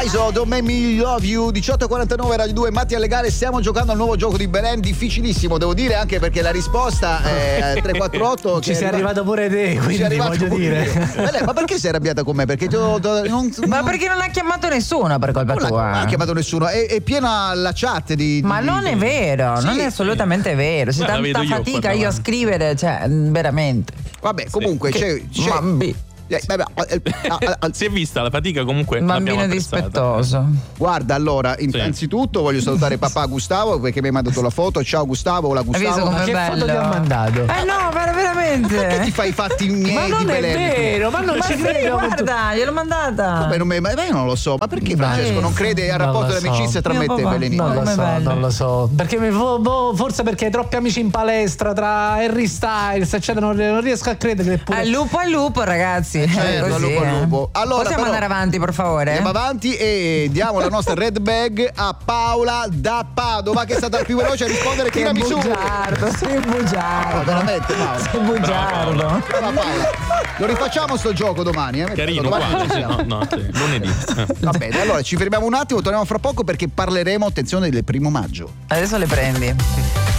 Laiso, Don't Make Me Love You, 18:49 Radio 2, Mattia Legale. Stiamo giocando al nuovo gioco di Belen, difficilissimo, devo dire, anche perché la risposta è 348. Ci sei arrivato pure te, quindi voglio dire. Ma perché sei arrabbiata con me? Perché Ma perché non ha chiamato nessuno per colpa tua? Non ha chiamato nessuno, è piena la chat di. Ma non è vero, non è assolutamente vero. C'è tanta fatica io a scrivere, cioè, veramente. Vabbè, comunque c'è. Si è vista la fatica comunque. Bambino dispettoso. Guarda, allora, innanzitutto voglio salutare papà Gustavo perché mi ha mandato la foto. Ciao Gustavo, la Gustavo. Hai visto com'è che bello? foto ti ha mandato? No, veramente. Perché ti fai i fatti miei Ma non di è Belen? vero, ma non ci credo. Guarda, gliel'ho mandata. Come ma io non lo so, ma perché Francesco non crede al rapporto di amicizia tra me e te, Belenino? Non lo so, perché forse perché hai troppi amici in palestra tra Harry Styles, eccetera, non riesco a credere che pure. Al lupo, ragazzi. Certo, Così, al lupo. Allora, possiamo andare avanti, per favore? Andiamo avanti e diamo la nostra red bag a Paola da Padova, che è stata la più veloce a rispondere. Che bugiardo, sei bugiardo. Veramente, Paola. Sei bugiardo. Brava, Paola. Lo rifacciamo sto gioco domani, Carino, lunedì. Va bene, allora ci fermiamo un attimo, torniamo fra poco perché parleremo, attenzione, del 1° maggio. Adesso le prendi.